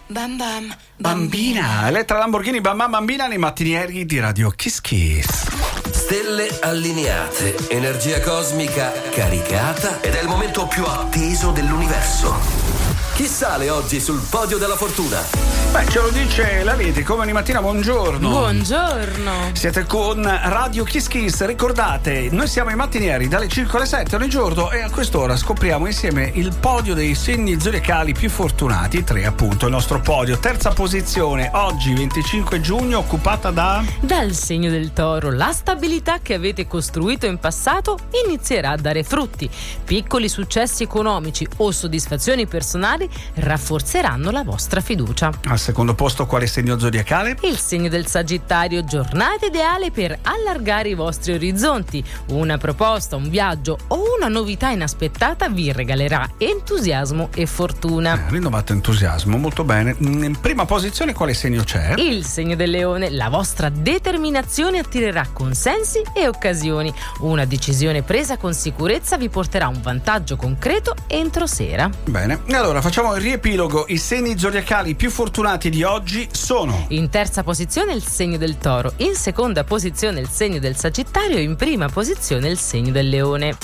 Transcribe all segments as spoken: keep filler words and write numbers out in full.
Bam bam Bambina, Elettra Lamborghini, Bam Bam Bambina nei mattinieri di Radio Kiss Kiss. Stelle allineate, energia cosmica caricata ed è il momento più atteso dell'universo. Chi sale oggi sul podio della fortuna? Beh, ce lo dice la Leti, come ogni mattina, buongiorno. Buongiorno. Siete con Radio Kiss Kiss, ricordate, noi siamo i mattinieri dalle cinque alle sette ogni giorno e a quest'ora scopriamo insieme il podio dei segni zodiacali più fortunati, tre appunto, il nostro podio. Terza posizione, oggi venticinque giugno, occupata da... Dal segno del Toro, la stabilità che avete costruito in passato inizierà a dare frutti. Piccoli successi economici o soddisfazioni personali rafforzeranno la vostra fiducia. Al secondo posto, quale segno zodiacale? Il segno del Sagittario, giornata ideale per allargare i vostri orizzonti. Una proposta, un viaggio o una novità inaspettata vi regalerà entusiasmo e fortuna. Eh, rinnovato entusiasmo, molto bene. In prima posizione quale segno c'è? Il segno del Leone, la vostra determinazione attirerà consensi e occasioni. Una decisione presa con sicurezza vi porterà un vantaggio concreto entro sera. Bene, e allora facciamo il riepilogo. I segni zodiacali più fortunati di oggi sono: in terza posizione il segno del Toro, in seconda posizione il segno del Sagittario e in prima posizione il segno del Leone.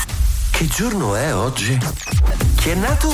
Che giorno è oggi? Chi è nato?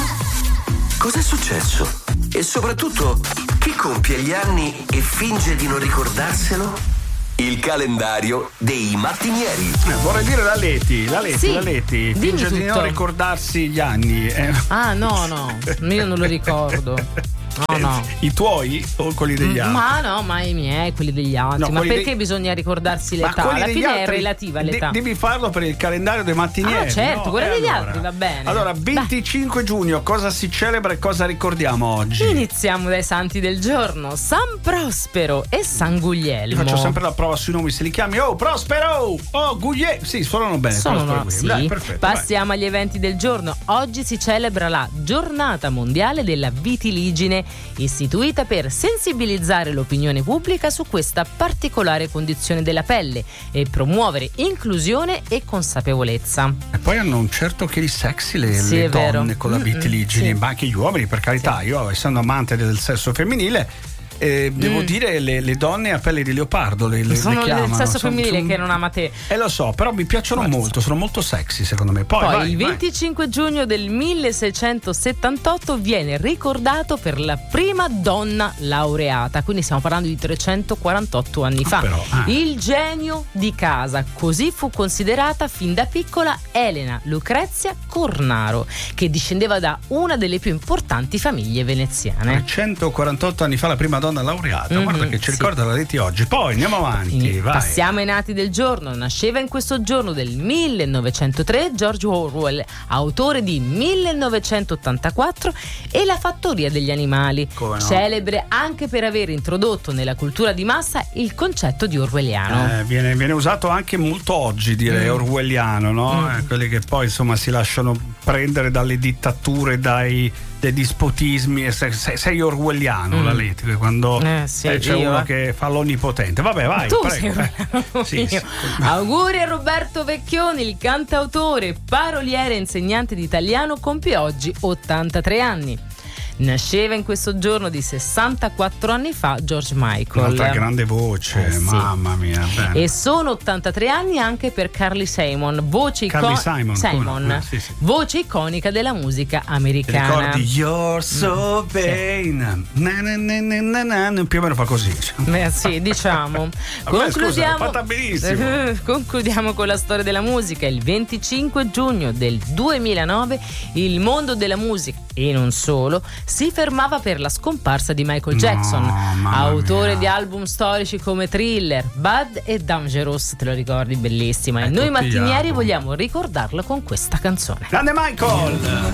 Cos'è successo? E soprattutto, chi compie gli anni e finge di non ricordarselo? Il calendario dei mattinieri. Eh, vorrei dire la Leti, la Leti, Sì, la Leti finge di non ricordarsi gli anni. Eh. Ah no no, io non lo ricordo. No, no. I tuoi o quelli degli altri? Ma no, ma i miei, quelli degli altri. No, ma perché dei... bisogna ricordarsi l'età? Alla fine altri, è relativa l'età. De- devi farlo per il calendario dei mattinieri. Ah, certo, no? quella eh, degli allora. altri va bene. Allora, venticinque giugno, cosa si celebra e cosa ricordiamo oggi? Iniziamo dai santi del giorno: San Prospero e San Guglielmo. Io faccio sempre la prova sui nomi, se li chiami. Oh, Prospero! Oh, Guglielmo! Sì, suonano bene. Sono, sì. Dai, perfetto, Passiamo vai. agli eventi del giorno. Oggi si celebra la Giornata Mondiale della Vitiligine, istituita per sensibilizzare l'opinione pubblica su questa particolare condizione della pelle e promuovere inclusione e consapevolezza. E poi hanno un certo che di sexy le, Sì, le è vero. donne con la vitiligine, sì. ma anche gli uomini, per carità. Sì. Io, essendo amante del sesso femminile, Eh, devo Mm. dire le, le donne a pelle di leopardo le, le, Sono le chiamano. del sesso Sono- femminile sono- che non ama te. Eh lo so, però mi piacciono Guarda. molto, sono molto sexy secondo me. Poi, Poi vai, il vai. venticinque giugno del milleseicentosettantotto viene ricordato per la prima donna laureata, quindi stiamo parlando di trecentoquarantotto anni fa. però, ah. Il genio di casa, così fu considerata fin da piccola Elena Lucrezia Cornaro, che discendeva da una delle più importanti famiglie veneziane. trecentoquarantotto anni fa la prima donna laureata. Mhm, Guarda che ci sì. ricorda la Leti oggi. Poi andiamo avanti, vai. Passiamo ai nati del giorno. Nasceva in questo giorno del millenovecentotre George Orwell, autore di millenovecentottantaquattro e La fattoria degli animali, Come no? celebre anche per aver introdotto nella cultura di massa il concetto di orwelliano. Eh, viene, viene usato anche molto oggi, direi, Mm. orwelliano, no? Mm. Eh, quelli che poi insomma si lasciano prendere dalle dittature, dai, dai dispotismi. E sei, sei, sei orwelliano, Mm. la Leti, quando Eh, sì, eh, c'è io, uno eh. che fa l'onnipotente. Vabbè, vai, Tu prego. sei orwelliano, Sì, sì. io. Auguri a Roberto Vecchioni, il cantautore, paroliere e insegnante di italiano, compie oggi ottantatré anni. Nasceva in questo giorno di sessantaquattro anni fa George Michael. Un'altra grande voce, Eh, sì. mamma mia. Bene. E sono ottantatré anni anche per Carly Simon, voce, ico- Carly Simon, Simon, come no? Eh, sì, sì. voce iconica della musica Ti americana. ricordi You're so Mm, vain? Na, na, na, na, na, na, più o meno fa così. Beh, sì, diciamo. Vabbè, scusa, l'ho fatta benissimo. Eh, concludiamo con la storia della musica. Il venticinque giugno del duemilanove il mondo della musica, e non solo, si fermava per la scomparsa di Michael No, Jackson, mamma autore mia. di album storici come Thriller, Bad e Dangerous, te lo ricordi? Bellissima. Eh, E noi tutti gli mattinieri album. vogliamo ricordarlo con questa canzone. Grande Michael!